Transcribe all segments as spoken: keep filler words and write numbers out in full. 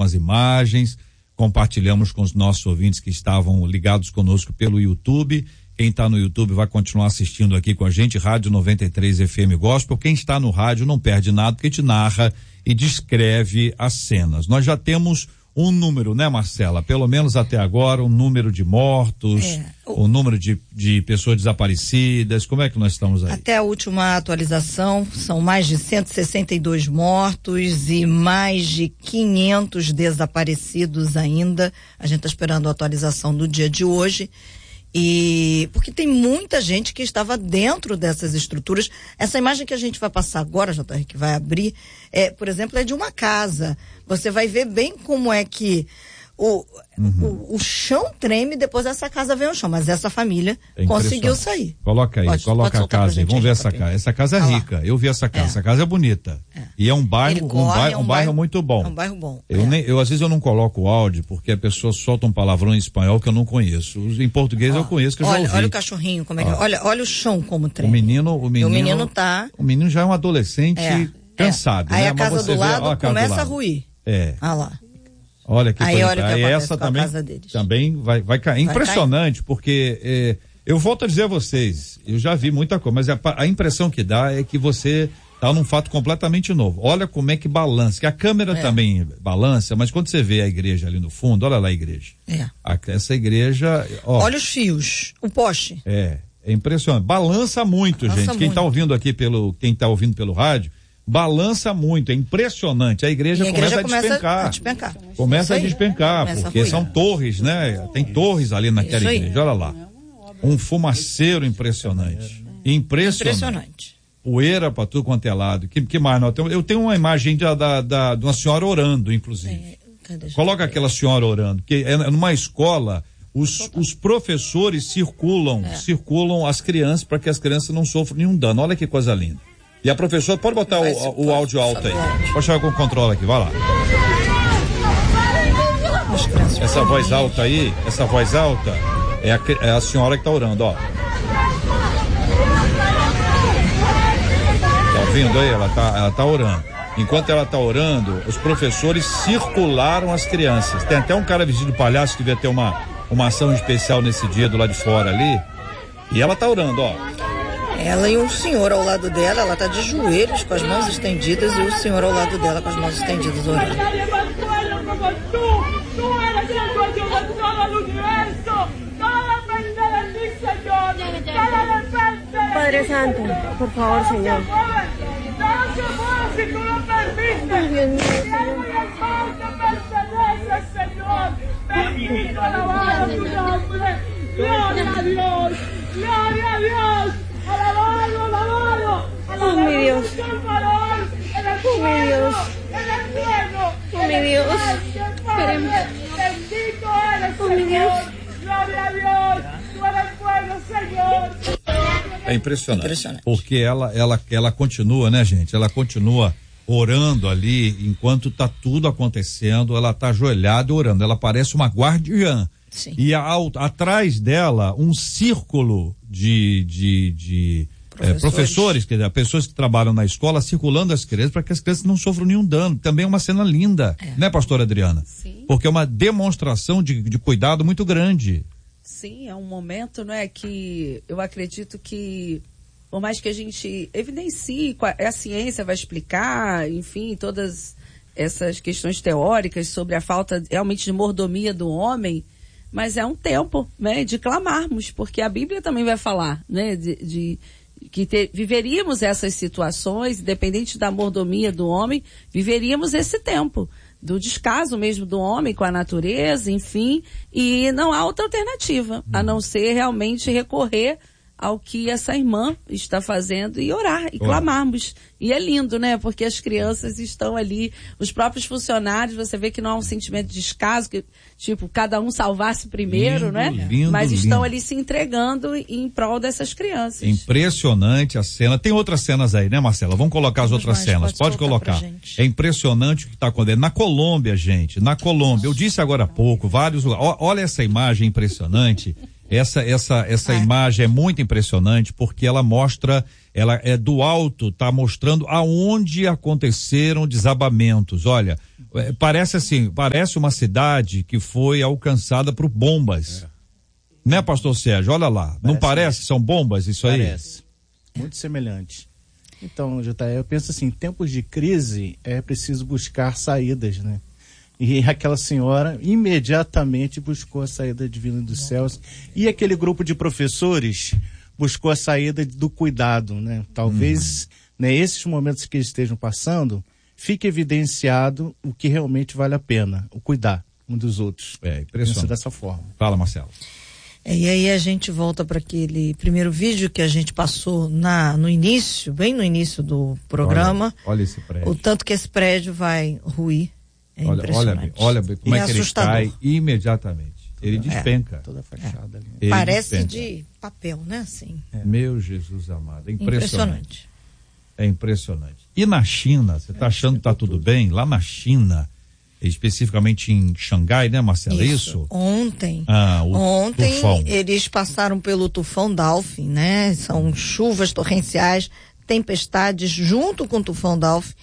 as imagens, compartilhamos com os nossos ouvintes que estavam ligados conosco pelo YouTube. Quem está no YouTube vai continuar assistindo aqui com a gente, Rádio noventa e três F M Gospel. Quem está no rádio não perde nada, porque a gente narra e descreve as cenas. Nós já temos um número, né, Marcela? Pelo menos até agora, um número de mortos, é, o, o número de, de pessoas desaparecidas. Como é que nós estamos aí? Até a última atualização, são mais de cento e sessenta e dois mortos e mais de quinhentos desaparecidos ainda. A gente está esperando a atualização do dia de hoje. E porque tem muita gente que estava dentro dessas estruturas. Essa imagem que a gente vai passar agora, J R, que vai abrir, é, por exemplo, é de uma casa. Você vai ver bem como é que o, uhum. o, o chão treme, depois essa casa vem ao chão, mas essa família é conseguiu sair. Coloca aí, pode, coloca pode a casa aí, vamos ver essa casa. Essa casa é ah rica, eu vi essa casa, é. essa casa é bonita. É. E é um bairro, um bairro, é um, um bairro, bairro muito bom. É um bairro bom. Eu, é. nem, eu às vezes eu não coloco o áudio, porque a pessoa solta um palavrão em espanhol que eu não conheço. Em português Ó, eu conheço, que eu olha, já ouvi. Olha o cachorrinho, como é que é. Olha, olha o chão como treme. O menino, o menino, o menino tá. O menino já é um adolescente é. cansado. É. Aí né? a casa do lado a casa começa do lado. a ruir. É. Ah lá. Olha que aí, coisa, olha aí que essa também, também vai, vai cair. Vai Impressionante, cair. porque é, eu volto a dizer a vocês, eu já vi muita coisa, mas a, a impressão que dá é que você tá num fato completamente novo. Olha como é que balança, que a câmera é. também balança, mas quando você vê a igreja ali no fundo, olha lá a igreja. É. A, essa igreja, ó, olha os fios, o poste. É, é impressionante. Balança muito, balança gente. Muito. Quem tá ouvindo aqui pelo, quem tá ouvindo pelo rádio, balança muito, é impressionante. A igreja, a igreja começa, começa a despencar. A despencar. Começa a despencar, começa porque a são torres, né? Tem torres ali naquela igreja. Olha lá. Um fumaceiro impressionante. Impressionante. Impressionante. Poeira para tudo quanto é lado. Que, que mais? Eu tenho uma imagem da, da, da, de uma senhora orando, inclusive. É, Coloca aquela senhora orando, porque é numa escola. Os, os professores circulam, é. circulam as crianças para que as crianças não sofram nenhum dano. Olha que coisa linda. E a professora, pode botar o, o áudio alto aí. Pode chegar com o controle aqui, vai lá. Essa voz alta aí, essa voz alta, é a, é a senhora que está orando, ó. Tá ouvindo aí? Ela tá, ela tá orando. Enquanto ela tá orando, os professores circularam as crianças. Tem até um cara vestido de palhaço que devia ter uma, uma ação especial nesse dia do lado de fora ali. E ela tá orando, ó. Ela e um senhor ao lado dela, ela está de joelhos com as mãos estendidas e o senhor ao lado dela com as mãos estendidas orando. Padre Santo, por favor, Señor. Gloria a Dios, gloria a Dios. Alabado, alabado, alabado. Oh, mi Dios. Oh, mi Dios. Oh, mi Dios. Queremos. Bendito eres, oh, mi Dios. Gloria a Dios. Tú eres bueno, Señor. É impressionante, impressionante. Porque ela, ela, ela continua, né, gente? Ela continua orando ali enquanto tá tudo acontecendo. Ela tá ajoelhada e orando. Ela parece uma guardiã. Sim. E a, atrás dela um círculo de, de, de professores, é, professores quer dizer, pessoas que trabalham na escola circulando as crianças para que as crianças não sofram nenhum dano. Também é uma cena linda, é. né, pastora Adriana? Sim. Porque é uma demonstração de, de cuidado muito grande. Sim, é um momento, não é, que eu acredito que por mais que a gente evidencie, a ciência vai explicar, enfim, todas essas questões teóricas sobre a falta realmente de mordomia do homem, mas é um tempo, né, de clamarmos, porque a Bíblia também vai falar, né, de, de que ter, viveríamos essas situações, independente da mordomia do homem, viveríamos esse tempo do descaso mesmo do homem com a natureza, enfim, e não há outra alternativa, a não ser realmente recorrer ao que essa irmã está fazendo e orar e clamarmos. E é lindo, né? Porque as crianças estão ali, os próprios funcionários, você vê que não há um sentimento de descaso, que, tipo, cada um salvar-se primeiro, lindo, né? Lindo, Mas lindo. estão ali se entregando em prol dessas crianças. Impressionante a cena. Tem outras cenas aí, né, Marcela? Vamos colocar as Vamos outras mais, cenas. Pode, pode colocar. É impressionante o que está acontecendo. Na Colômbia, gente, na Colômbia. Eu disse agora há pouco, vários lugares. Olha essa imagem impressionante. Essa, essa, essa é. imagem é muito impressionante porque ela mostra, ela é do alto, tá mostrando aonde aconteceram desabamentos. Olha, é, parece assim, parece uma cidade que foi alcançada por bombas. É. Né, pastor Sérgio? Olha lá, parece não parece que são bombas isso parece. aí? Parece, muito semelhante. Então, J R, eu penso assim, em tempos de crise é preciso buscar saídas, né? E aquela senhora imediatamente buscou a saída divina dos céus. E aquele grupo de professores buscou a saída do cuidado, né? Talvez, uhum. né, esses momentos que eles estejam passando, fique evidenciado o que realmente vale a pena, o cuidar um dos outros. É, impressionante. Penso dessa forma. Fala, Marcelo. É, e aí a gente volta para aquele primeiro vídeo que a gente passou na, no início, bem no início do programa. Olha, olha esse prédio. O tanto que esse prédio vai ruir. É olha, impressionante. Olha, olha como e é que assustador. ele cai imediatamente. Ele despenca. É, toda a fachada ali. Ele Parece despenca. De papel, né? Assim. É. Meu Jesus amado, é impressionante. impressionante. É impressionante. E na China, você está é, achando que está tudo bem? Lá na China, especificamente em Xangai, né, Marcelo? Isso. Isso? Ontem. Ah, o Ontem tufão. Eles passaram pelo tufão Dalfin, né? São chuvas torrenciais, tempestades junto com o tufão Dalfin.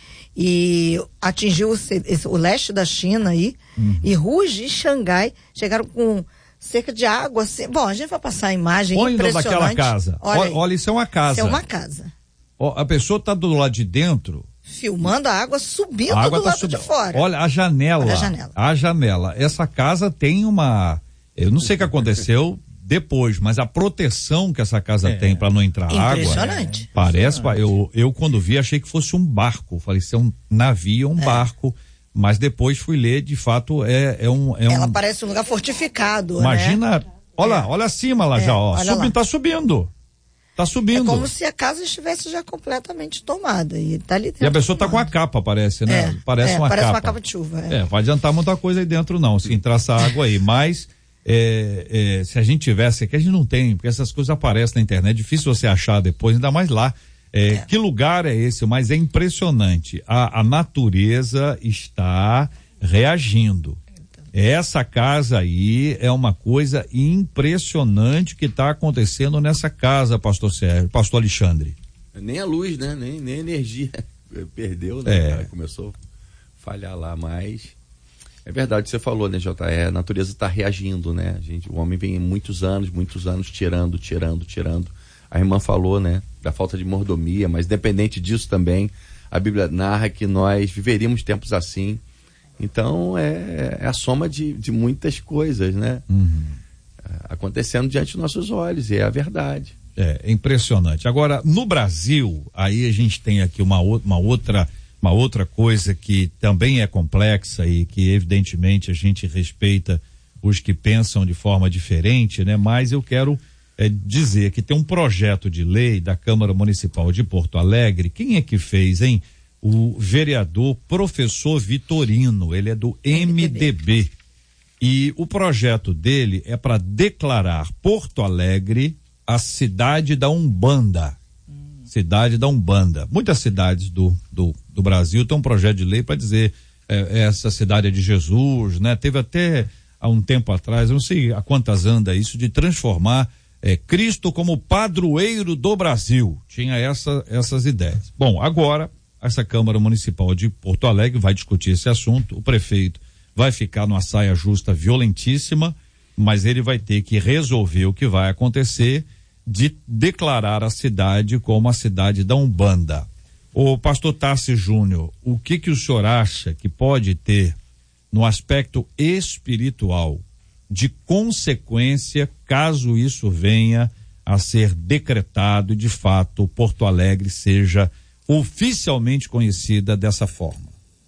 E atingiu o, o leste da China aí, uhum. e ruas de Xangai chegaram com cerca de água. Assim, bom, a gente vai passar a imagem Olha impressionante. daquela casa. Olha, olha, isso é uma casa. Isso é uma casa. A pessoa está do lado de dentro. Filmando a água subindo a água do tá lado subindo. de fora. Olha a janela. Olha a janela. A janela. Essa casa tem uma... Eu não sei o que aconteceu depois, mas a proteção que essa casa é. tem para não entrar água. Impressionante. Parece, eu, eu quando vi achei que fosse um barco, falei, isso é um navio, um é. barco, mas depois fui ler, de fato é, é um... É Ela um... parece um lugar fortificado, Imagina, né? olha, é. olha acima lá é. já, ó, subindo, tá subindo, tá subindo. É como se a casa estivesse já completamente tomada e tá ali dentro. E a pessoa tá com a capa, parece, né? É. Parece, é, uma, parece capa. uma capa de chuva. É, é vai adiantar muita coisa aí dentro não, se entrar essa água aí, mas... É, é, se a gente tivesse, que a gente não tem, porque essas coisas aparecem na internet, é difícil você achar depois, ainda mais lá. É, é. Que lugar é esse? Mas é impressionante. A, a natureza está reagindo. Essa casa aí é uma coisa impressionante que está acontecendo nessa casa, pastor Sérgio, pastor Alexandre. Nem a luz, né? Nem, nem a energia perdeu, né? É. Cara, começou a falhar lá, mas... É verdade, você falou, né, J R? A natureza está reagindo, né? A gente, o homem vem muitos anos, muitos anos tirando, tirando, tirando. A irmã falou, né, da falta de mordomia, mas independente disso também, a Bíblia narra que nós viveríamos tempos assim. Então, é, é a soma de, de muitas coisas, né? Uhum. Acontecendo diante dos nossos olhos, e é a verdade. É, é impressionante. Agora, no Brasil, aí a gente tem aqui uma, uma outra... Uma outra coisa que também é complexa e que evidentemente a gente respeita os que pensam de forma diferente, né? Mas eu quero é, dizer que tem um projeto de lei da Câmara Municipal de Porto Alegre. Quem é que fez, hein? O vereador professor Vitorino, ele é do M D B. E o projeto dele é para declarar Porto Alegre a cidade da Umbanda. Cidade da Umbanda. Muitas cidades do, do, do Brasil têm um projeto de lei para dizer é, essa cidade é de Jesus, né? Teve até há um tempo atrás, eu não sei a quantas anda isso, de transformar é, Cristo como padroeiro do Brasil. Tinha essa, essas ideias. Bom, agora essa Câmara Municipal de Porto Alegre vai discutir esse assunto. O prefeito vai ficar numa saia justa violentíssima, mas ele vai ter que resolver o que vai acontecer de declarar a cidade como a cidade da Umbanda. O pastor Tarci Júnior, o que que o senhor acha que pode ter no aspecto espiritual de consequência caso isso venha a ser decretado e de fato Porto Alegre seja oficialmente conhecida dessa forma?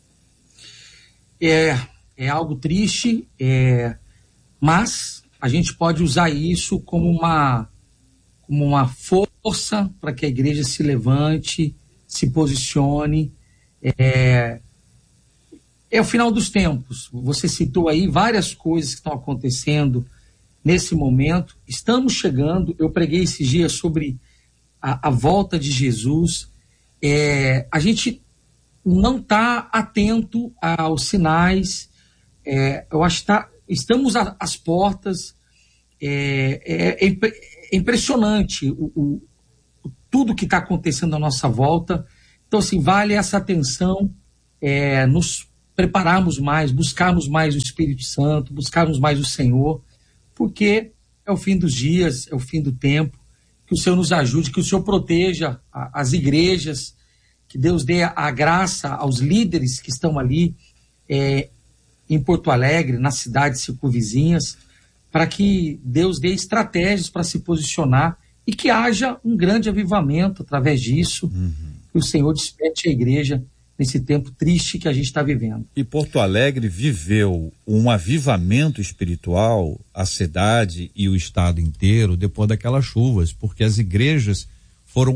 É, é algo triste, é, mas a gente pode usar isso como uma como uma força para que a igreja se levante, se posicione. É, é o final dos tempos. Você citou aí várias coisas que estão acontecendo nesse momento. Estamos chegando, eu preguei esses dias sobre a, a volta de Jesus. É, a gente não está atento aos sinais. É, eu acho que tá, estamos às portas. é, é, é impressionante o, o, tudo que está acontecendo à nossa volta. Então, assim, vale essa atenção, é, nos prepararmos mais, buscarmos mais o Espírito Santo, buscarmos mais o Senhor, porque é o fim dos dias, é o fim do tempo. Que o Senhor nos ajude, que o Senhor proteja a, as igrejas, que Deus dê a, a graça aos líderes que estão ali é, em Porto Alegre, nas cidades circunvizinhas, para que Deus dê estratégias para se posicionar e que haja um grande avivamento através disso, uhum. que o Senhor desperte a igreja nesse tempo triste que a gente está vivendo. E Porto Alegre viveu um avivamento espiritual, a cidade e o estado inteiro, depois daquelas chuvas, porque as igrejas foram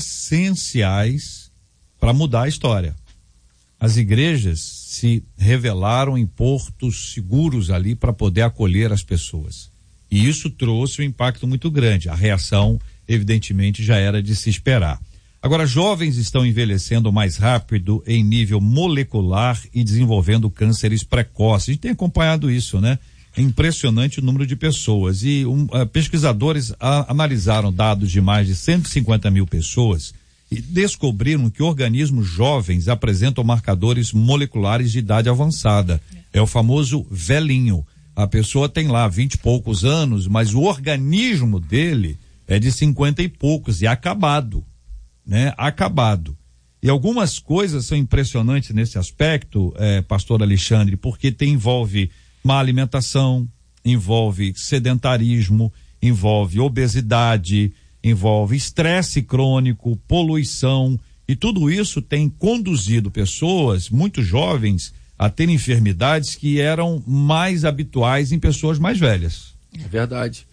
essenciais para mudar a história. As igrejas se revelaram em portos seguros ali para poder acolher as pessoas. E isso trouxe um impacto muito grande. A reação, evidentemente, já era de se esperar. Agora, jovens estão envelhecendo mais rápido em nível molecular e desenvolvendo cânceres precoces. A gente tem acompanhado isso, né? É impressionante o número de pessoas. E um, uh, pesquisadores a, analisaram dados de mais de cento e cinquenta mil pessoas e descobriram que organismos jovens apresentam marcadores moleculares de idade avançada. É o famoso velhinho. A pessoa tem lá vinte e poucos anos, mas o organismo dele é de cinquenta e poucos e acabado. Né, acabado. E algumas coisas são impressionantes nesse aspecto, eh, pastor Alexandre, porque tem, envolve má alimentação, envolve sedentarismo, envolve obesidade, envolve estresse crônico, poluição, e tudo isso tem conduzido pessoas muito jovens a ter enfermidades que eram mais habituais em pessoas mais velhas. É verdade.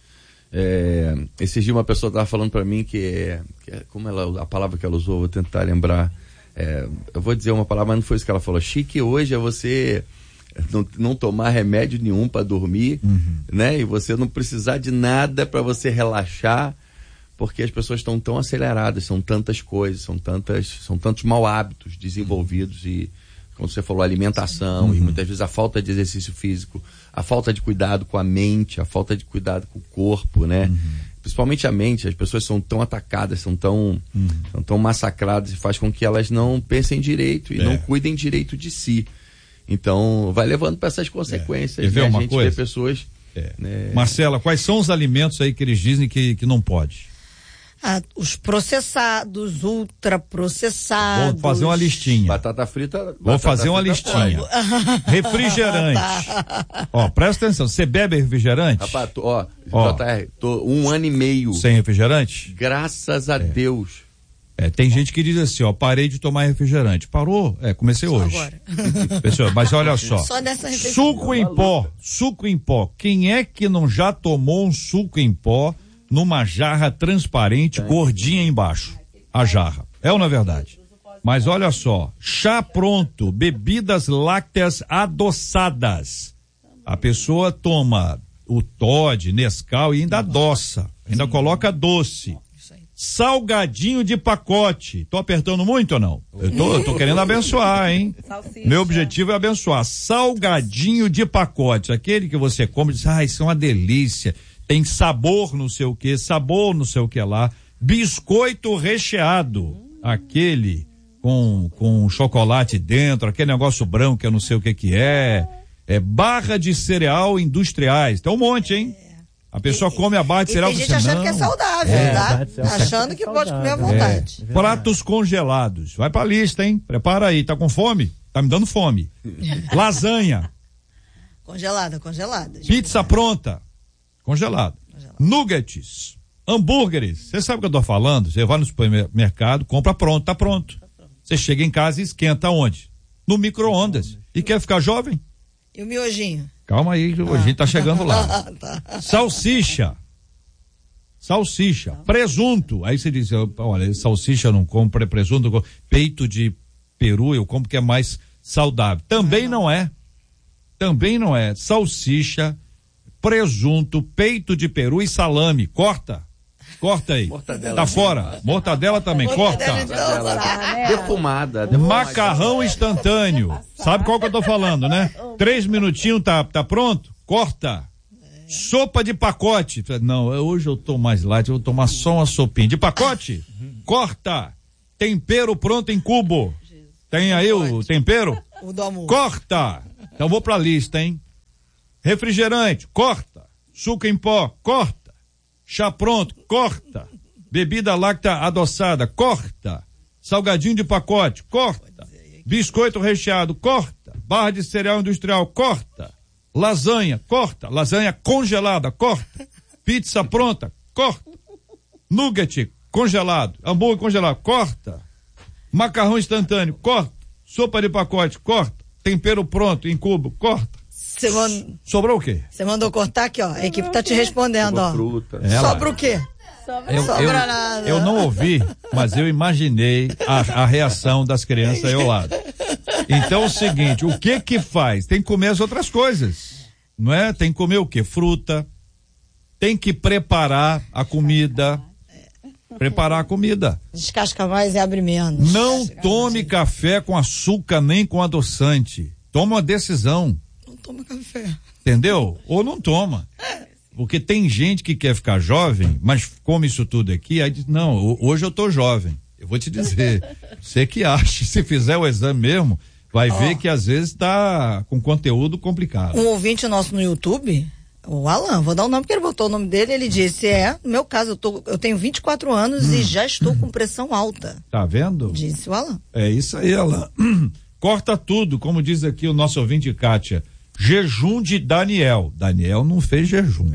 É, esses dias uma pessoa estava falando para mim que, é, que é, como ela, a palavra que ela usou, vou tentar lembrar, é, eu vou dizer uma palavra, mas não foi isso que ela falou. Chique hoje é você não, não tomar remédio nenhum para dormir, uhum. né? E você não precisar de nada para você relaxar, porque as pessoas estão tão aceleradas, são tantas coisas, são tantas, são tantos mau hábitos desenvolvidos e, como você falou, alimentação, uhum. e muitas vezes a falta de exercício físico, a falta de cuidado com a mente, a falta de cuidado com o corpo, né? Uhum. Principalmente a mente, as pessoas são tão atacadas, são tão, uhum. são tão massacradas e faz com que elas não pensem direito e é. não cuidem direito de si. Então, vai levando para essas consequências. É. Né? A uma gente coisa? vê pessoas... É. Né? Marcela, quais são os alimentos aí que eles dizem que, que não pode? Ah, os processados, ultraprocessados. Vou fazer uma listinha. Batata frita. Batata Vou fazer uma frita listinha. Refrigerante. Tá. Ó, presta atenção. Você bebe refrigerante? Rapaz, tô, ó, ó, J R, tô um ano e meio. Sem refrigerante? Graças a é. Deus. É, tem gente que diz assim, ó, parei de tomar refrigerante. Parou? É, comecei só hoje. Agora. Pessoal, mas olha só. Só dessa suco em pó, suco em pó. Quem é que não já tomou um suco em pó numa jarra transparente, gordinha embaixo? A jarra. É ou não é verdade? Mas olha só, chá pronto, bebidas lácteas adoçadas. A pessoa toma o Toddy, Nescau e ainda adoça, ainda coloca doce. Salgadinho de pacote. Tô apertando muito ou não? Eu tô, eu tô querendo abençoar, hein? Salsicha. Meu objetivo é abençoar. Salgadinho de pacote. Aquele que você come e diz, ah, isso é uma delícia. Tem sabor não sei o que, sabor não sei o que lá. Biscoito recheado. Aquele com, com chocolate dentro, aquele negócio branco que eu não sei o que que é. É barra de cereal industriais. Tem um monte, hein? A pessoa e, come a barra de cereal. Tem gente achando que é saudável, é, tá? Achando que é pode comer à vontade. É. Pratos congelados. Vai pra lista, hein? Prepara aí. Tá com fome? Tá me dando fome. Lasanha. Congelada, congelada. Pizza pronta. Congelado. Congelado. Nuggets. Hambúrgueres. Você sabe o que eu tô falando? Você vai no supermercado, compra pronto, tá pronto. Você chega em casa e esquenta onde? No micro-ondas. E quer ficar jovem? E o miojinho? Calma aí, que o ah. gente tá chegando lá. Tá. Salsicha. Salsicha. Presunto. Aí você diz, olha, salsicha eu não compro, presunto eu compro. Peito de peru eu compro que é mais saudável. Também não, não é. Também não é. Salsicha, presunto, peito de peru e salame. Corta. Corta aí. Mortadela tá fora. Mortadela também. Mortadela corta. Mortadela defumada, defumada. Macarrão instantâneo. Sabe qual que eu tô falando, né? Três minutinhos tá, tá pronto? Corta. Sopa de pacote. Não, hoje eu tô mais light, eu vou tomar só uma sopinha. De pacote? Corta. Tempero pronto em cubo. Tem aí o tempero? O do amor. Corta. Então vou pra lista, hein? Refrigerante, corta. Suco em pó, corta. Chá pronto, corta. Bebida láctea adoçada, corta. Salgadinho de pacote, corta. Biscoito recheado, corta. Barra de cereal industrial, corta. Lasanha, corta. Lasanha congelada, corta. Pizza pronta, corta. Nugget congelado, hambúrguer congelado, corta. Macarrão instantâneo, corta. Sopa de pacote, corta. Tempero pronto em cubo, corta. Mand... Sobrou o quê? Você mandou cortar aqui, ó. A equipe tá te respondendo, ó. Fruta. Ela... Sobra o quê? Sobra, eu, Sobra eu, nada. Eu não ouvi, mas eu imaginei a, a reação das crianças aí ao lado. Então é o seguinte, o que que faz? Tem que comer as outras coisas, não é? Tem que comer o quê? Fruta. Tem que preparar a comida. Preparar a comida. Descasca mais e abre menos. Não tome café com açúcar nem com adoçante. Toma uma decisão. Não toma café. Entendeu? Ou não toma. Porque tem gente que quer ficar jovem, mas come isso tudo aqui, aí diz, não, hoje eu tô jovem. Eu vou te dizer, você que acha, se fizer o exame mesmo, vai oh. ver que às vezes tá com conteúdo complicado. Um ouvinte nosso no YouTube, o Alan, vou dar o nome porque ele botou o nome dele, ele disse, é, no meu caso, eu, tô, eu tenho vinte e quatro anos hum. e já estou com pressão alta. Tá vendo? Disse o Alan. É isso aí, Alan. Corta tudo, como diz aqui o nosso ouvinte Kátia. Jejum de Daniel. Daniel não fez jejum.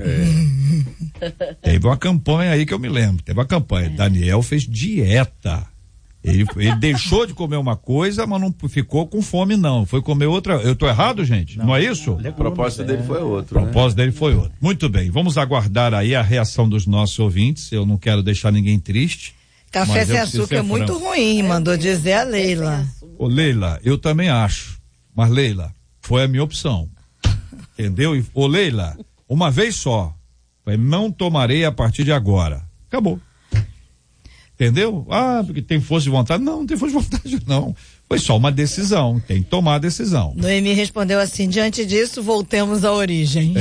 É. Teve uma campanha aí que eu me lembro. Teve uma campanha. É. Daniel fez dieta. Ele, ele deixou de comer uma coisa, mas não ficou com fome, não. Foi comer outra. Eu tô errado, gente? Não, não é isso? A proposta dele foi outra. A proposta né? dele foi outra. Muito bem. Vamos aguardar aí a reação dos nossos ouvintes. Eu não quero deixar ninguém triste. Café sem açúcar é muito ruim, mandou dizer a Leila. Ô, Leila, eu também acho. Mas, Leila, foi a minha opção. Entendeu? E, ô Leila, uma vez só. Não tomarei a partir de agora. Acabou. Entendeu? Ah, porque tem força de vontade. Não, não tem força de vontade, não. Foi só uma decisão. Tem que tomar a decisão. Noemi respondeu assim: diante disso, voltemos à origem.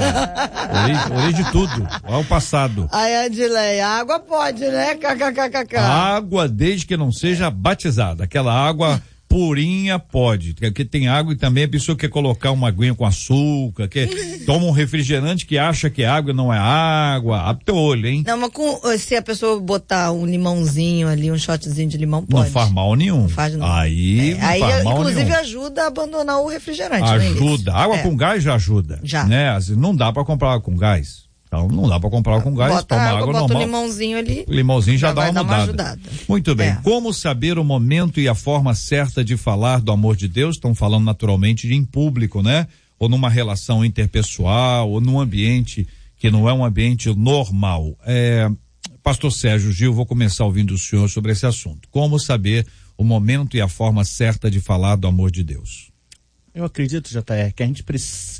É. Origem, origem de tudo. Ao passado. Aí a Adileia, água pode, né? Kkkk. Água, desde que não seja batizada. Aquela água purinha pode, porque tem água e também a pessoa quer colocar uma aguinha com açúcar, quer, toma um refrigerante que acha que é água e não é água, abre teu olho, hein? Não, mas com, se a pessoa botar um limãozinho ali, um shotzinho de limão, pode. Não faz mal nenhum. Não faz não. Aí, é, não aí faz mal inclusive nenhum. ajuda a abandonar o refrigerante. Ajuda, água é. com gás já ajuda. Já. Né? Não dá pra comprar água com gás. Então não dá para comprar com gás, bota toma água, água bota normal. O limãozinho ali. O limãozinho já, já dá, uma, dar uma mudada. ajudada. Muito bem. É. Como saber o momento e a forma certa de falar do amor de Deus? Estão falando naturalmente de em público, né? Ou numa relação interpessoal, ou num ambiente que não é um ambiente normal. É, Pastor Sérgio Gil, vou começar ouvindo o senhor sobre esse assunto. Como saber o momento e a forma certa de falar do amor de Deus? Eu acredito, J R, que a gente pre-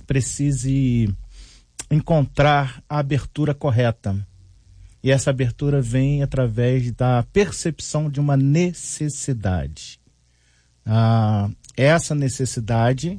precise encontrar a abertura correta. E essa abertura vem através da percepção de uma necessidade. Ah, essa necessidade,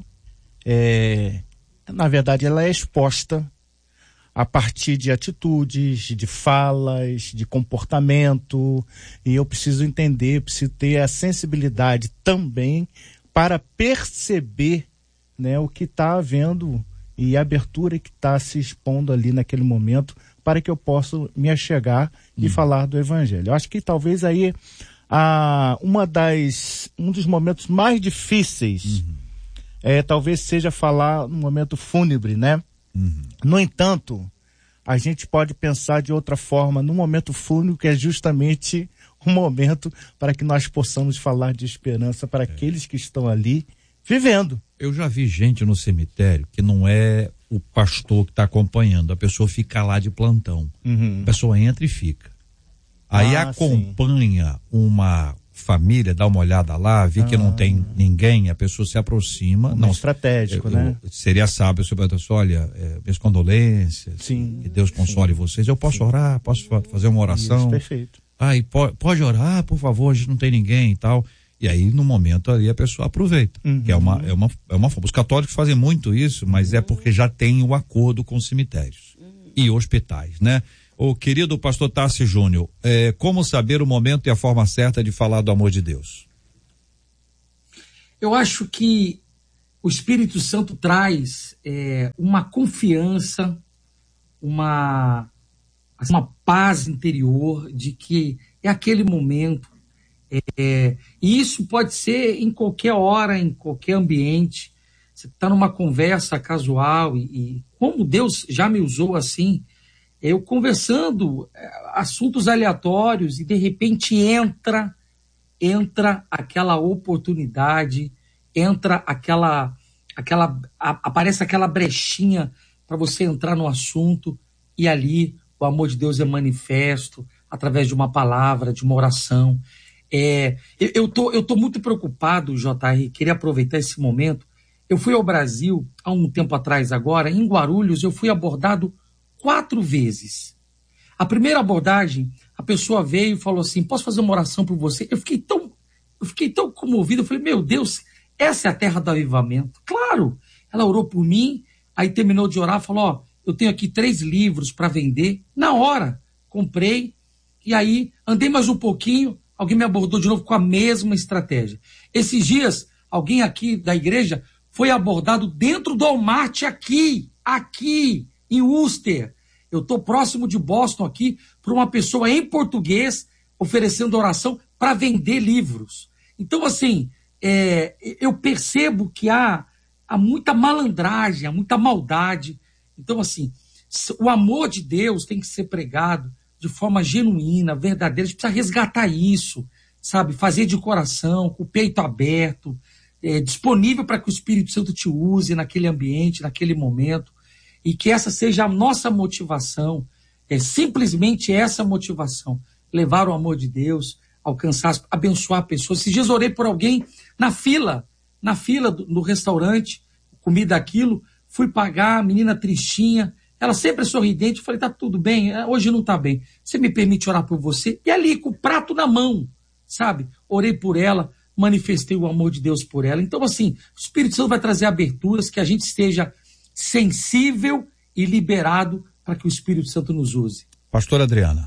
é, na verdade, ela é exposta a partir de atitudes, de falas, de comportamento. E eu preciso entender, preciso ter a sensibilidade também para perceber, né, o que está havendo e a abertura que está se expondo ali naquele momento para que eu possa me achegar uhum. e falar do Evangelho. Eu acho que talvez aí a, uma das, um dos momentos mais difíceis uhum. é, talvez seja falar no momento fúnebre, né? Uhum. No entanto, a gente pode pensar de outra forma no momento fúnebre, que é justamente um momento para que nós possamos falar de esperança para é. aqueles que estão ali vivendo. Eu já vi gente no cemitério que não é o pastor que está acompanhando, a pessoa fica lá de plantão. Uhum. A pessoa entra e fica. Aí ah, acompanha sim. uma família, dá uma olhada lá, vê ah. que não tem ninguém, a pessoa se aproxima. Um não estratégico, eu, né? Eu, seria sábio se eu perguntasse, olha, é, minhas condolências, sim, que Deus console sim. vocês. Eu posso sim. orar, posso fazer uma oração? Isso, perfeito. Ah, e pode, pode orar, por favor, a gente não tem ninguém e tal. E aí, no momento ali, a pessoa aproveita. Uhum. Que é uma, é uma, é uma forma. Os católicos fazem muito isso, mas uhum. é porque já tem o acordo com os cemitérios uhum. e hospitais, né? O querido pastor Tarci Júnior, é, como saber o momento e a forma certa de falar do amor de Deus? Eu acho que o Espírito Santo traz é, uma confiança, uma, uma paz interior de que é aquele momento. É, e isso pode ser em qualquer hora, em qualquer ambiente. Você está numa conversa casual e, e como Deus já me usou assim, eu conversando é, assuntos aleatórios e de repente entra, entra aquela oportunidade, entra aquela, aquela a, aparece aquela brechinha para você entrar no assunto e ali o amor de Deus é manifesto através de uma palavra, de uma oração. É, eu, eu, tô, eu tô muito preocupado, J R, queria aproveitar esse momento. Eu fui ao Brasil há um tempo atrás agora, em Guarulhos, eu fui abordado quatro vezes. A primeira abordagem, a pessoa veio e falou assim, posso fazer uma oração por você? Eu fiquei tão, eu fiquei tão comovido, eu falei, meu Deus, essa é a terra do avivamento. Claro, ela orou por mim, aí terminou de orar, falou, ó, eu tenho aqui três livros para vender. Na hora, comprei, e aí andei mais um pouquinho, alguém me abordou de novo com a mesma estratégia. Esses dias, alguém aqui da igreja foi abordado dentro do Walmart aqui, aqui, em Worcester. Eu estou próximo de Boston aqui, por uma pessoa em português oferecendo oração para vender livros. Então, assim, é, eu percebo que há, há muita malandragem, há muita maldade. Então, assim, o amor de Deus tem que ser pregado de forma genuína, verdadeira. A gente precisa resgatar isso, sabe? Fazer de coração, com o peito aberto, é, disponível para que o Espírito Santo te use naquele ambiente, naquele momento, e que essa seja a nossa motivação, é simplesmente essa motivação, levar o amor de Deus, alcançar, abençoar pessoas. Esses dias orei por alguém na fila, na fila do, do restaurante, comida aquilo, fui pagar, a menina tristinha, ela sempre é sorridente, eu falei, tá tudo bem, hoje não tá bem, você me permite orar por você? E ali, com o prato na mão, sabe? Orei por ela, manifestei o amor de Deus por ela. Então, assim, o Espírito Santo vai trazer aberturas, que a gente esteja sensível e liberado para que o Espírito Santo nos use. Pastora Adriana.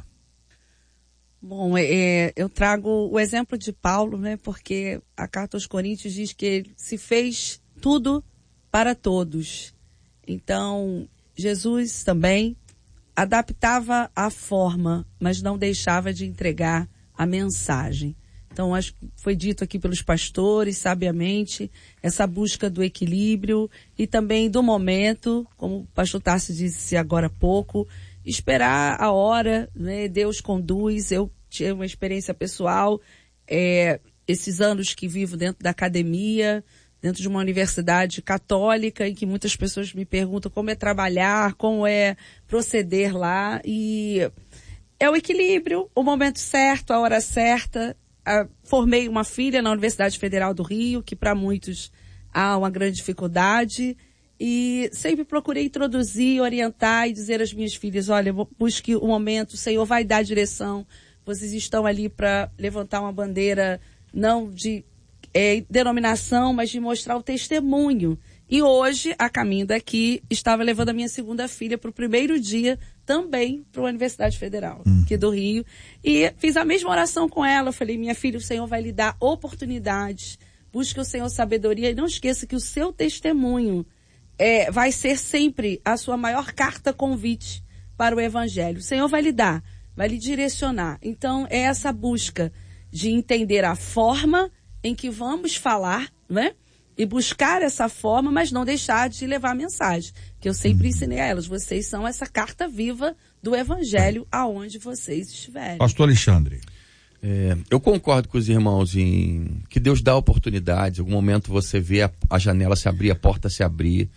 Bom, é, eu trago o exemplo de Paulo, né? Porque a carta aos Coríntios diz que ele se fez tudo para todos. Então, Jesus também adaptava a forma, mas não deixava de entregar a mensagem. Então, acho que foi dito aqui pelos pastores, sabiamente, essa busca do equilíbrio e também do momento, como o pastor Tarci disse agora há pouco, esperar a hora, né? Deus conduz. Eu tive uma experiência pessoal, é, esses anos que vivo dentro da academia, dentro de uma universidade católica, em que muitas pessoas me perguntam como é trabalhar, como é proceder lá, e é o equilíbrio, o momento certo, a hora certa. Uh, formei uma filha na Universidade Federal do Rio, que para muitos há uma grande dificuldade, e sempre procurei introduzir, orientar e dizer às minhas filhas, olha, busque o momento, o Senhor vai dar direção, vocês estão ali para levantar uma bandeira não de é, denominação, mas de mostrar o testemunho. E hoje, a caminho daqui, estava levando a minha segunda filha para o primeiro dia também para a Universidade Federal, hum. aqui do Rio. E fiz a mesma oração com ela. Eu falei, minha filha, o Senhor vai lhe dar oportunidades. Busque o Senhor sabedoria e não esqueça que o seu testemunho é, vai ser sempre a sua maior carta convite para o Evangelho. O Senhor vai lhe dar, vai lhe direcionar. Então, é essa busca de entender a forma em que vamos falar, né? E buscar essa forma, mas não deixar de levar a mensagem. Que eu sempre ensinei a elas. Vocês são essa carta viva do Evangelho aonde vocês estiverem. Pastor Alexandre. É, eu concordo com os irmãos em que Deus dá oportunidades. Em algum momento você vê a, a janela se abrir, a porta se abrir,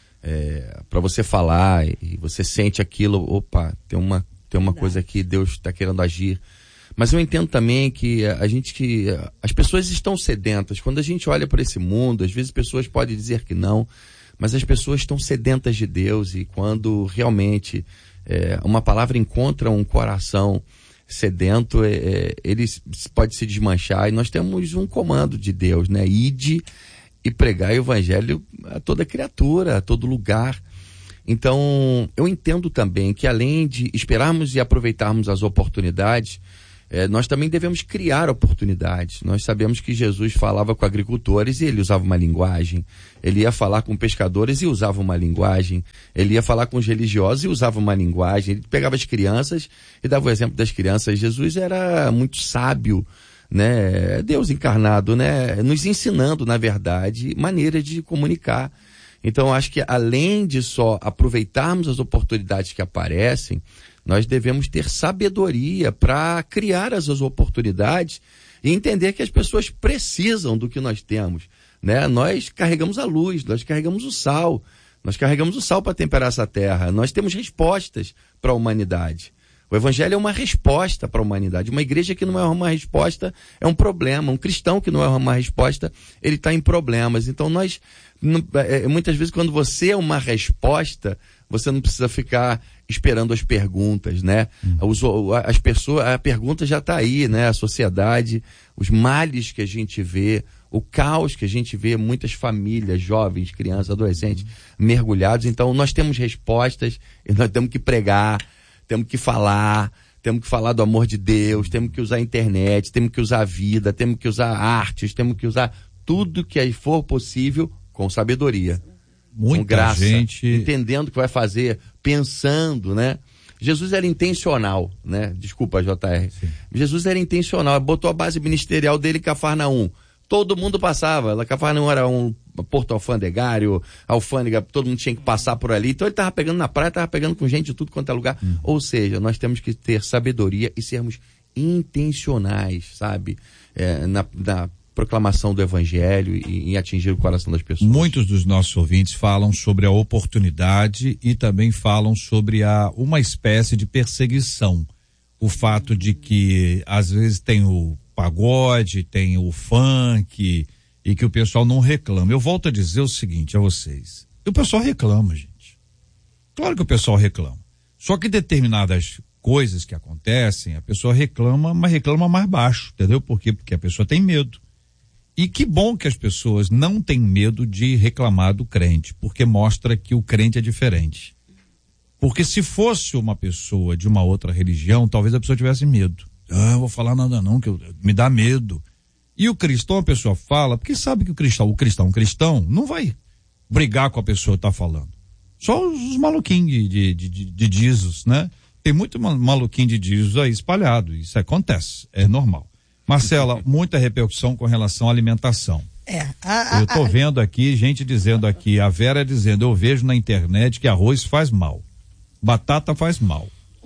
é, para você falar, e você sente aquilo, opa, tem uma, tem uma coisa aqui, Deus está querendo agir. Mas eu entendo também que a gente que as pessoas estão sedentas. Quando a gente olha para esse mundo, às vezes pessoas podem dizer que não, mas as pessoas estão sedentas de Deus, e quando realmente é, uma palavra encontra um coração sedento, é, ele pode se desmanchar, e nós temos um comando de Deus, né? Ide e pregar o evangelho a toda criatura, a todo lugar. Então, eu entendo também que além de esperarmos e aproveitarmos as oportunidades, eh, nós também devemos criar oportunidades. Nós sabemos que Jesus falava com agricultores e ele usava uma linguagem. Ele ia falar com pescadores e usava uma linguagem. Ele ia falar com os religiosos e usava uma linguagem. Ele pegava as crianças e dava o exemplo das crianças. Jesus era muito sábio, né? Deus encarnado, né? Nos ensinando, na verdade, maneiras de comunicar. Então, acho que além de só aproveitarmos as oportunidades que aparecem, nós devemos ter sabedoria para criar essas oportunidades e entender que as pessoas precisam do que nós temos, né? Nós carregamos a luz, nós carregamos o sal, nós carregamos o sal para temperar essa terra, nós temos respostas para a humanidade. O evangelho é uma resposta para a humanidade. Uma igreja que não é uma resposta é um problema. Um cristão que não é uma resposta, ele está em problemas. Então nós, muitas vezes, quando você é uma resposta, você não precisa ficar esperando as perguntas, né? Os, as pessoas, a pergunta já está aí, né? A sociedade, os males que a gente vê, o caos que a gente vê, muitas famílias, jovens, crianças, adolescentes, mergulhados. Então nós temos respostas e nós temos que pregar, temos que falar, temos que falar do amor de Deus, temos que usar a internet, temos que usar a vida, temos que usar artes, temos que usar tudo que for possível com sabedoria, muita com graça, gente... entendendo o que vai fazer, pensando, né? Jesus era intencional, né? Desculpa, J R. Sim. Jesus era intencional, botou a base ministerial dele em Cafarnaum. Todo mundo passava, Cafarnaum era um porto alfandegário, alfândega, todo mundo tinha que passar por ali, então ele estava pegando na praia, estava pegando com gente de tudo quanto é lugar. Hum. Ou seja, nós temos que ter sabedoria e sermos intencionais, sabe? É, na, na proclamação do evangelho e em atingir o coração das pessoas. Muitos dos nossos ouvintes falam sobre a oportunidade e também falam sobre a, uma espécie de perseguição. O fato de que às vezes tem o pagode, tem o funk e que o pessoal não reclama. Eu volto a dizer o seguinte a vocês, o pessoal reclama, gente. Claro que o pessoal reclama. Só que determinadas coisas que acontecem, a pessoa reclama, mas reclama mais baixo, entendeu? Por quê? Porque a pessoa tem medo. E que bom que as pessoas não têm medo de reclamar do crente, porque mostra que o crente é diferente. Porque se fosse uma pessoa de uma outra religião, talvez a pessoa tivesse medo. Ah, não vou falar nada não, que eu, me dá medo. E o cristão, a pessoa fala, porque sabe que o cristão, o cristão, o cristão, não vai brigar com a pessoa que está falando. Só os maluquinhos de, de, de, de Jesus, né? Tem muito maluquinho de Jesus aí espalhado, isso acontece, é normal. Marcela, muita repercussão com relação à alimentação. É. A, a, eu tô vendo aqui, gente dizendo aqui, a Vera dizendo, eu vejo na internet que arroz faz mal, batata faz mal.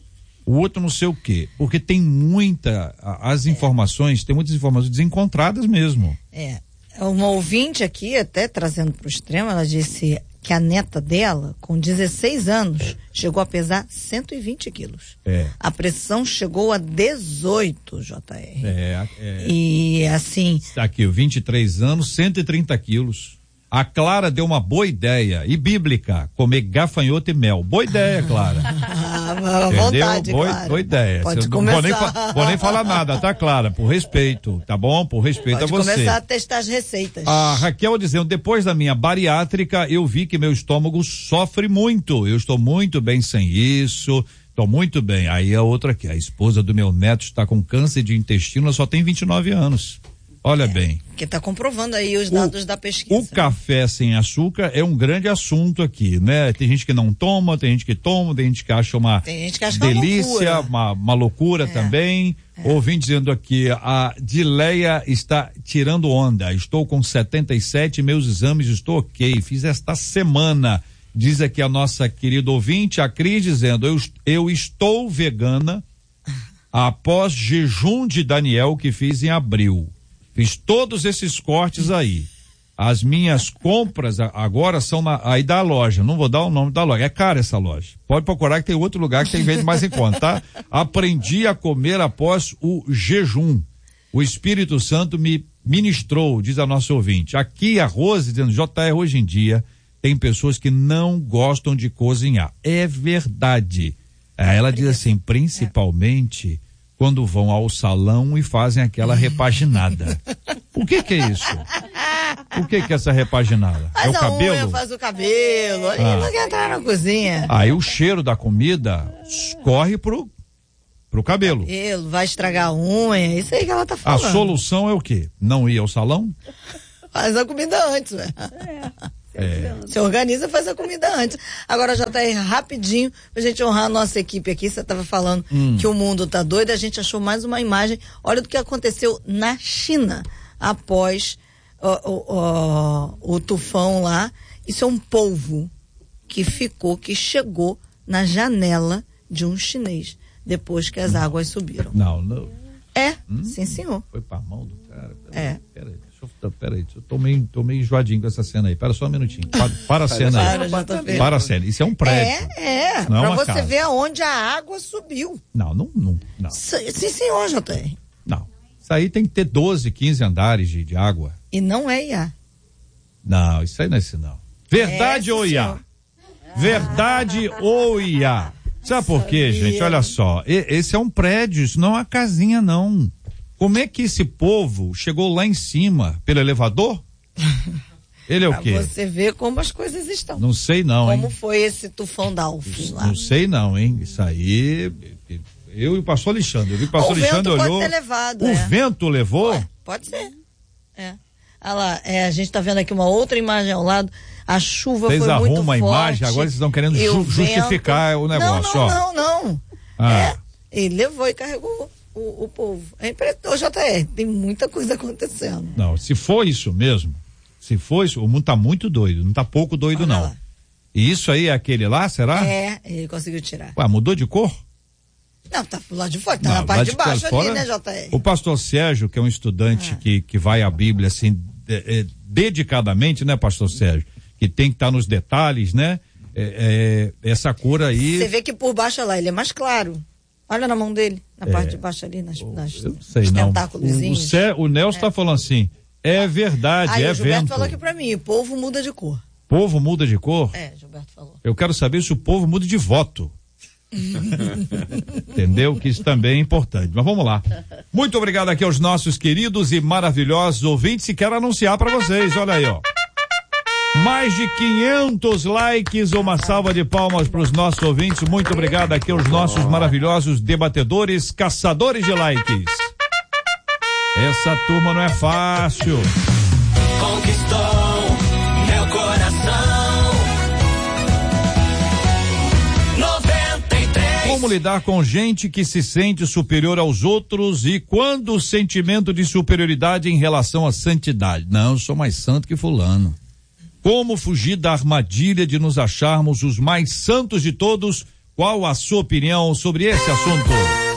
O outro não sei o quê, porque tem muita, as informações, é. tem muitas informações desencontradas mesmo. É, uma ouvinte aqui, até trazendo para o extremo, ela disse que a neta dela, com dezesseis anos, chegou a pesar cento e vinte quilos. É. A pressão chegou a dezoito, J R. É, é. E assim... Está aqui, vinte e três anos, cento e trinta quilos. A Clara deu uma boa ideia, e bíblica, comer gafanhoto e mel. Boa ideia, Clara. À vontade, boa, Clara. boa ideia. Pode Você começar. Não vou nem, vou nem falar nada, tá, Clara? Por respeito, tá bom? Por respeito Pode a você. começar a testar as receitas. A Raquel dizendo, depois da minha bariátrica, eu vi que meu estômago sofre muito. Eu estou muito bem sem isso, estou muito bem. Aí a outra aqui, a esposa do meu neto está com câncer de intestino, ela só tem vinte e nove anos. Olha é, bem. Que está comprovando aí os dados o, da pesquisa. O café sem açúcar é um grande assunto aqui, né? Tem gente que não toma, tem gente que toma, tem gente que acha uma tem gente que acha delícia, uma loucura, uma, uma loucura é, também. É. Ouvindo dizendo aqui, a Dileia está tirando onda. Estou com setenta e sete, meus exames estou ok. Fiz esta semana. Diz aqui a nossa querida ouvinte, a Cris, dizendo, eu, eu estou vegana após jejum de Daniel que fiz em abril. Fiz todos esses cortes aí. As minhas compras agora são na, aí da loja. Não vou dar o nome da loja. É cara essa loja. Pode procurar que tem outro lugar que tem vende mais em conta, tá? Aprendi a comer após o jejum. O Espírito Santo me ministrou, diz a nossa ouvinte. Aqui a Rose dizendo, J R, hoje em dia tem pessoas que não gostam de cozinhar. É verdade. Ela diz assim, principalmente quando vão ao salão e fazem aquela repaginada. O que que é isso? O que que é essa repaginada? Faz é o cabelo? Unha, faz o cabelo. Aí ah. não quer entrar na cozinha. Aí o cheiro da comida corre pro, pro cabelo. Cabelo, vai estragar a unha, isso aí que ela tá falando. A solução é o quê? Não ir ao salão? Faz a comida antes, ué. É. É. Se organiza, faz a comida antes. Agora já tá aí rapidinho pra gente honrar a nossa equipe aqui. Você tava falando hum. que o mundo tá doido, a gente achou mais uma imagem. Olha do que aconteceu na China após o, o, o, o tufão lá. Isso é um polvo que ficou, que chegou na janela de um chinês depois que as não. águas subiram. Não, não. É, hum? sim senhor. Foi pra mão do cara. Pera é. Aí, pera aí. Peraí, eu tô meio, tô meio enjoadinho com essa cena aí. Pera só um minutinho. Para, para a cena aí. Para, para a cena. Isso é um prédio. É, é. Pra é você casa. ver aonde a água subiu. Não, não, não. não. Sim, senhor, J R. Não. Isso aí tem que ter doze, quinze andares de, de água. E não é I A. Não, isso aí não é isso não. Verdade é, ou I A? Verdade ou I A? Sabe por quê, gente? Olha só. Esse é um prédio, isso não é uma casinha, não. Como é que esse povo chegou lá em cima? Pelo elevador? Ele é o quê? Pra você ver como as coisas estão. Não sei não, Como hein? foi esse tufão da Alfes lá. Não sei não, hein? Isso aí, eu e o pastor Alexandre. Eu vi o pastor o Alexandre vento olhou. Pode ter levado, o é. vento levou? Ué, pode ser. É. Olha lá, é, a gente tá vendo aqui uma outra imagem ao lado. A chuva vocês foi muito forte. Vocês arrumam a imagem, agora vocês estão querendo ju- justificar o negócio. Não, não, não, não. Ah. É, ele levou e carregou o, o povo. É impressionante, J R, tem muita coisa acontecendo. Não, se for isso mesmo, se for isso, o mundo tá muito doido, não tá pouco doido Olha não. Lá. E isso aí é aquele lá, será? É, ele conseguiu tirar. Ué, mudou de cor? Não, tá pro lado de fora, tá não, na parte de baixo ali, né, J R? O pastor Sérgio, que é um estudante ah. que, que vai à Bíblia assim, de, de, dedicadamente, né, pastor Sérgio? Que tem que estar tá nos detalhes, né? É, é, essa cor aí. Você vê que por baixo lá, ele é mais claro. Olha na mão dele, na é, parte de baixo ali, nas, nas eu sei, não. O, o, Cé, o Nelson tá é. falando assim, é verdade, Aí, é o Gilberto vento. falou aqui pra mim, o povo muda de cor. Povo muda de cor? É, Gilberto falou. Eu quero saber se o povo muda de voto. Entendeu? Que isso também é importante. Mas vamos lá. Muito obrigado aqui aos nossos queridos e maravilhosos ouvintes e quero anunciar para vocês, olha aí, ó. Mais de quinhentos likes, uma salva de palmas para os nossos ouvintes. Muito obrigado aqui aos nossos maravilhosos debatedores, caçadores de likes. Essa turma não é fácil. Conquistou meu coração. noventa e três. Como lidar com gente que se sente superior aos outros e quando o sentimento de superioridade em relação à santidade? Não, eu sou mais santo que fulano. Como fugir da armadilha de nos acharmos os mais santos de todos? Qual a sua opinião sobre esse assunto?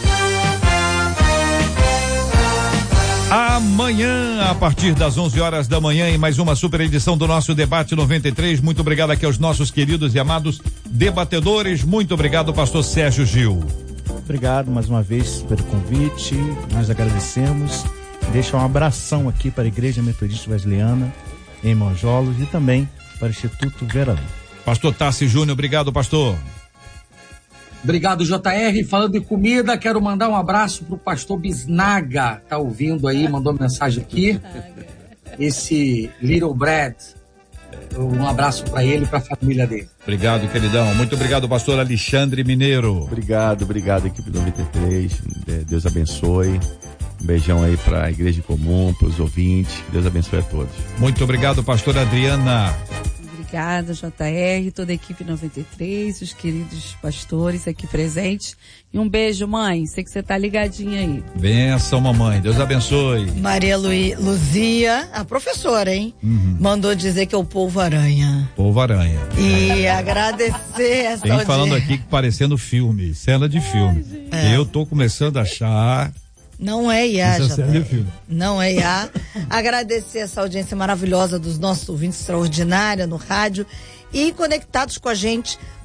Amanhã, a partir das onze horas da manhã, em mais uma super edição do nosso Debate noventa e três. Muito obrigado aqui aos nossos queridos e amados debatedores. Muito obrigado, pastor Sérgio Gil. Obrigado mais uma vez pelo convite. Nós agradecemos. Deixa um abração aqui para a Igreja Metodista Wesleyana em Monjolos e também para o Instituto Vera Lima. Pastor Tassi Júnior, obrigado, pastor. Obrigado, J R. Falando de comida, quero mandar um abraço pro pastor Bisnaga, tá ouvindo aí, mandou mensagem aqui. Esse Little Bread, um abraço para ele e para a família dele. Obrigado, queridão. Muito obrigado, pastor Alexandre Mineiro. Obrigado, obrigado, equipe noventa e três. Deus abençoe. Um beijão aí para a Igreja Comum, para os ouvintes. Deus abençoe a todos. Muito obrigado, pastor Adriana. Obrigada, J R, toda a equipe noventa e três, os queridos pastores aqui presentes. E um beijo, mãe. Sei que você tá ligadinha aí. Benção, mamãe. Deus abençoe. Maria Lu... Luzia, a professora, hein? Uhum. Mandou dizer que é o polvo aranha. Polvo aranha. E agradecer essa Tem falando aqui que parecendo filme, cena de filme. Ai, é. Eu tô começando a achar... Não é I A, é não é I A. Agradecer essa audiência maravilhosa dos nossos ouvintes, extraordinária no rádio e conectados com a gente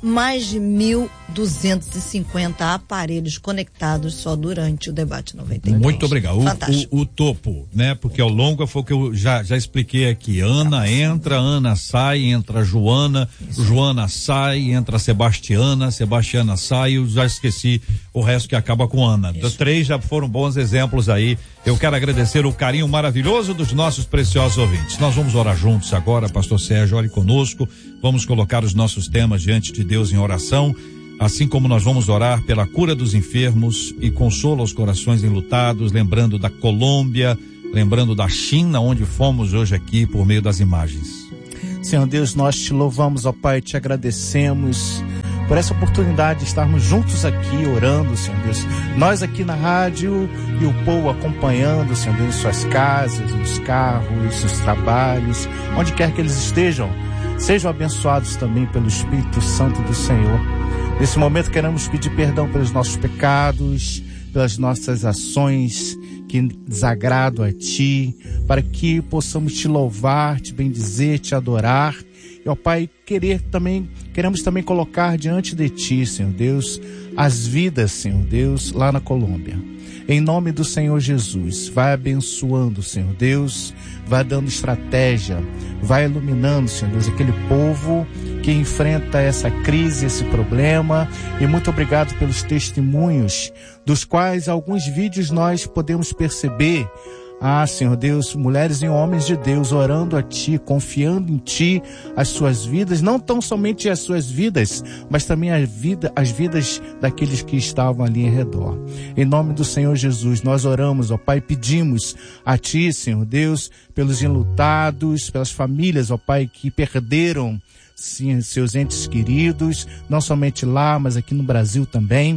mais de mil duzentos e cinquenta aparelhos conectados só durante o debate noventa e três. Muito obrigado. Fantástico. O, o, o topo, né? Porque ao longo foi o que eu já, já expliquei aqui. Ana entra, Ana sai, entra Joana, Isso. Joana sai, entra Sebastiana, Sebastiana sai, eu já esqueci o resto que acaba com Ana. Dos três já foram bons exemplos aí. Eu quero agradecer o carinho maravilhoso dos nossos preciosos ouvintes. Nós vamos orar juntos agora, pastor Sérgio, ore conosco. Vamos colocar os nossos temas diante de Deus em oração, assim como nós vamos orar pela cura dos enfermos e consolo aos corações enlutados, lembrando da Colômbia, lembrando da China, onde fomos hoje aqui por meio das imagens. Senhor Deus, nós te louvamos, ó Pai, te agradecemos por essa oportunidade de estarmos juntos aqui orando, Senhor Deus. Nós aqui na rádio e o povo acompanhando, Senhor Deus, suas casas, nos carros, seus trabalhos, onde quer que eles estejam. Sejam abençoados também pelo Espírito Santo do Senhor. Nesse momento queremos pedir perdão pelos nossos pecados, pelas nossas ações que desagradam a Ti, para que possamos Te louvar, Te bendizer, Te adorar. E, ó Pai, querer também, queremos também colocar diante de Ti, Senhor Deus, as vidas, Senhor Deus, lá na Colômbia. Em nome do Senhor Jesus, vai abençoando, Senhor Deus, vai dando estratégia, vai iluminando, Senhor Deus, aquele povo que enfrenta essa crise, esse problema. E muito obrigado pelos testemunhos, dos quais alguns vídeos nós podemos perceber. Ah, Senhor Deus, mulheres e homens de Deus orando a Ti, confiando em Ti, as suas vidas, não tão somente as suas vidas, mas também a vida, as vidas daqueles que estavam ali em redor. Em nome do Senhor Jesus, nós oramos, ó Pai, pedimos a Ti, Senhor Deus, pelos enlutados, pelas famílias, ó Pai, que perderam, sim, seus entes queridos, não somente lá, mas aqui no Brasil também.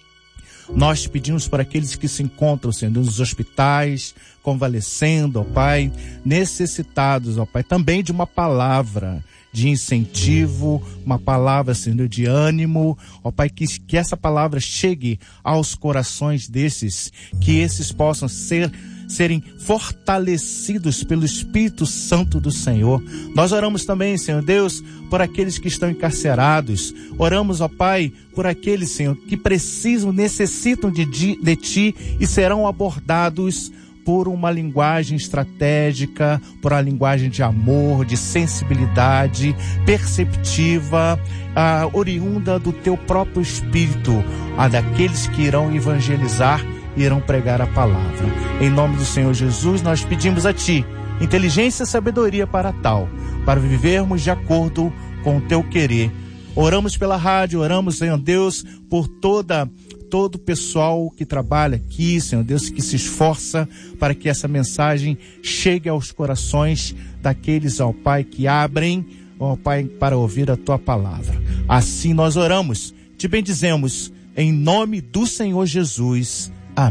Nós te pedimos para aqueles que se encontram, Senhor, nos hospitais, convalescendo, ó Pai, necessitados, ó Pai, também de uma palavra de incentivo, uma palavra, Senhor, de ânimo, ó Pai, que, que essa palavra chegue aos corações desses, que esses possam ser serem fortalecidos pelo Espírito Santo do Senhor. Nós oramos também, Senhor Deus, por aqueles que estão encarcerados. Oramos, ó Pai, por aqueles, Senhor, que precisam, necessitam de, de, de Ti e serão abordados por uma linguagem estratégica, por uma linguagem de amor, de sensibilidade, perceptiva, ah, oriunda do Teu próprio Espírito, a daqueles que irão evangelizar, irão pregar a palavra. Em nome do Senhor Jesus, nós pedimos a Ti inteligência e sabedoria para tal, para vivermos de acordo com o Teu querer. Oramos pela rádio, oramos, Senhor Deus, por toda todo o pessoal que trabalha aqui, Senhor Deus, que se esforça para que essa mensagem chegue aos corações daqueles, ó Pai, que abrem, ó Pai, para ouvir a Tua palavra. Assim nós oramos, Te bendizemos, em nome do Senhor Jesus.